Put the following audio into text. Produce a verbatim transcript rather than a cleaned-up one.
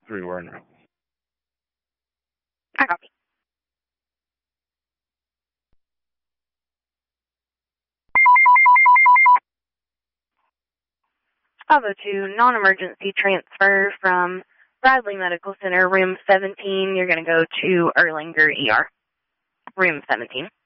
Three Werner. I copy. Bravo two, non-emergency transfer from Bradley Medical Center, room seventeen. You're going to go to Erlanger E R, room seventeen.